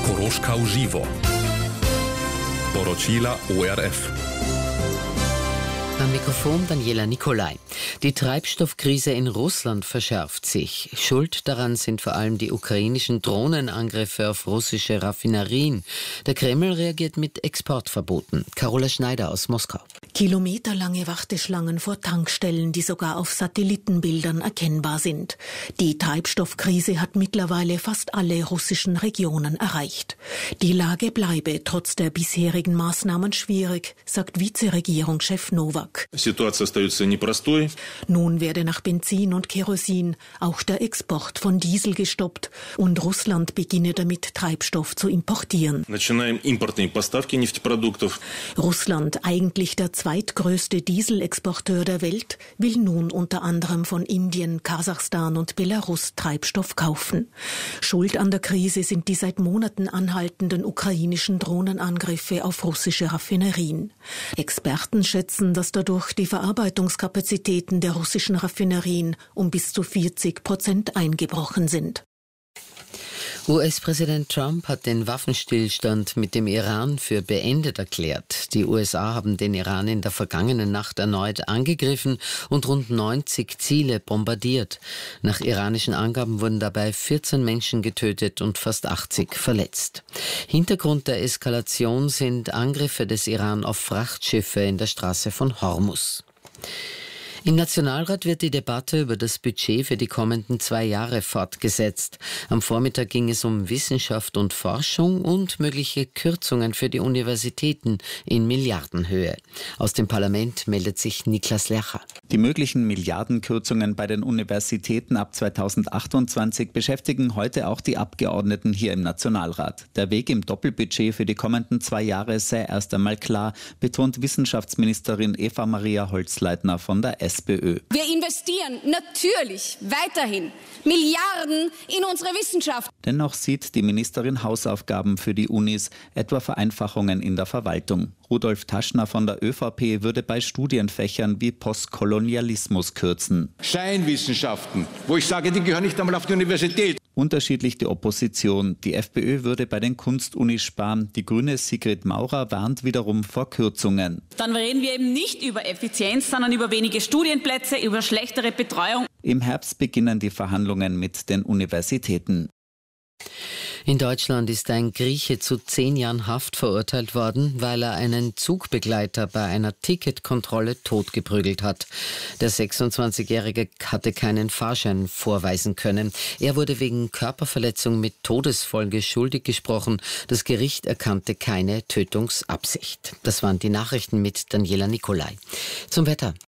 Koroška v živo. Poročila ORF. Am Mikrofon Daniela Nicolai. Die Treibstoffkrise in Russland verschärft sich. Schuld daran sind vor allem die ukrainischen Drohnenangriffe auf russische Raffinerien. Der Kreml reagiert mit Exportverboten. Carola Schneider aus Moskau. Kilometerlange Warteschlangen vor Tankstellen, die sogar auf Satellitenbildern erkennbar sind. Die Treibstoffkrise hat mittlerweile fast alle russischen Regionen erreicht. Die Lage bleibe trotz der bisherigen Maßnahmen schwierig, sagt Vizeregierungschef Nowak. Nun werde nach Benzin und Kerosin auch der Export von Diesel gestoppt und Russland beginne damit, Treibstoff zu importieren. Russland, eigentlich der zweitgrößte Dieselexporteur der Welt, will nun unter anderem von Indien, Kasachstan und Belarus Treibstoff kaufen. Schuld an der Krise sind die seit Monaten anhaltenden ukrainischen Drohnenangriffe auf russische Raffinerien. Experten schätzen, dass dadurch die Verarbeitungskapazitäten der russischen Raffinerien um bis zu 40% eingebrochen sind. US-Präsident Trump hat den Waffenstillstand mit dem Iran für beendet erklärt. Die USA haben den Iran in der vergangenen Nacht erneut angegriffen und rund 90 Ziele bombardiert. Nach iranischen Angaben wurden dabei 14 Menschen getötet und fast 80 verletzt. Hintergrund der Eskalation sind Angriffe des Iran auf Frachtschiffe in der Straße von Hormuz. Im Nationalrat wird die Debatte über das Budget für die kommenden 2 Jahre fortgesetzt. Am Vormittag ging es um Wissenschaft und Forschung und mögliche Kürzungen für die Universitäten in Milliardenhöhe. Aus dem Parlament meldet sich Niklas Lercher. Die möglichen Milliardenkürzungen bei den Universitäten ab 2028 beschäftigen heute auch die Abgeordneten hier im Nationalrat. Der Weg im Doppelbudget für die kommenden 2 Jahre sei erst einmal klar, betont Wissenschaftsministerin Eva Maria Holzleitner von der SPÖ. Wir investieren natürlich weiterhin Milliarden in unsere Wissenschaft. Dennoch sieht die Ministerin Hausaufgaben für die Unis, etwa Vereinfachungen in der Verwaltung. Rudolf Taschner von der ÖVP würde bei Studienfächern wie Postkolonialismus kürzen. Scheinwissenschaften, wo ich sage, die gehören nicht einmal auf die Universität. Unterschiedlich die Opposition. Die FPÖ würde bei den Kunstunis sparen. Die grüne Sigrid Maurer warnt wiederum vor Kürzungen. Dann reden wir eben nicht über Effizienz, sondern über wenige Studienplätze, über schlechtere Betreuung. Im Herbst beginnen die Verhandlungen mit den Universitäten. In Deutschland ist ein Grieche zu 10 Jahren Haft verurteilt worden, weil er einen Zugbegleiter bei einer Ticketkontrolle totgeprügelt hat. Der 26-Jährige hatte keinen Fahrschein vorweisen können. Er wurde wegen Körperverletzung mit Todesfolge schuldig gesprochen. Das Gericht erkannte keine Tötungsabsicht. Das waren die Nachrichten mit Daniela Nicolai. Zum Wetter.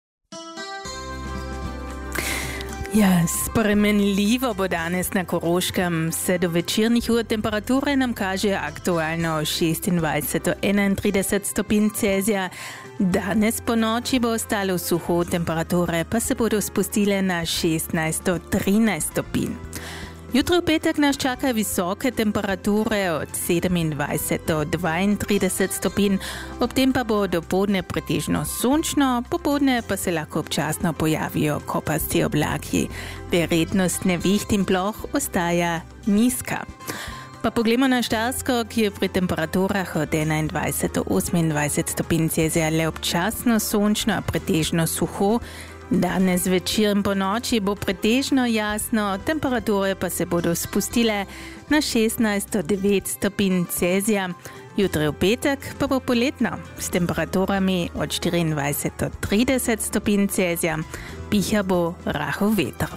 Ja, spremenljivo bo danes na Koroškem. Se do večernih ur temperature nam kaže aktualno 26 do 31 stopinj Celzija. Danes po noči bo ostalo suho, temperature pa se bodo spustile na 16 do 13 stopinj. Jutro v petek nas čakajo visoke temperature od 27 do 32 stopinj, ob tem pa bo dopoldne pretežno sončno, popoldne pa se lahko občasno pojavijo kopasti oblaki. Verjetnost neviht in ploh ostaja nizka. Pa poglejmo na Štajersko, ki je pri temperaturah od 21 do 28 stopinj Celzija le občasno sončno, a pretežno suho. Danes večer in po noči bo pretežno jasno, temperature pa se bodo spustile na 16 do 9 stopinj Celzija. Jutri v petek pa bo poletno s temperaturami od 24 do 30 stopinj Celzija. Piha bo rahel veter.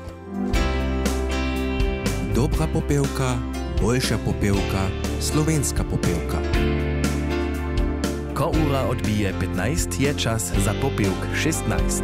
Dobra popevka, boljša popevka, slovenska popevka. Ko ura odbije 15, je čas za popevk 16.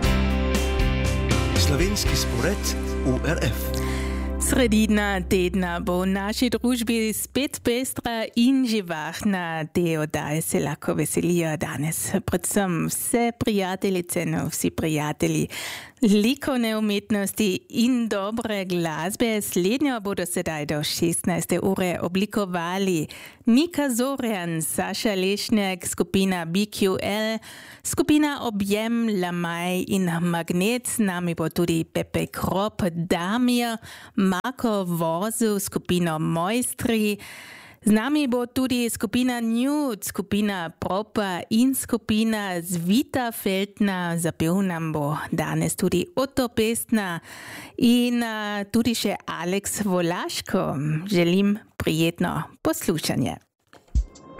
Slovenski spored ORF. Sredina tedna bo v naši družbi spet pestra in živahna. Te oddaje se lahko veselijo danes. Predvsem vse prijateljice, no vsi prijatelji likovne umetnosti in dobre glasbe. Slednjo bodo sedaj do 16. ure oblikovali Nika Zorjan, Saša Lešnek, skupina BQL, skupina Objem, Lamaj in Magnet. Z nami bo tudi Pepe Krop, Damir, Marko Vozu, skupino Mojstri, Z nami bo tudi skupina Nude, skupina Propa in skupina Zvita Feldna. Zapel nam bo danes tudi Otto Pestner in tudi še Alex Volaško. Želim prijetno poslušanje.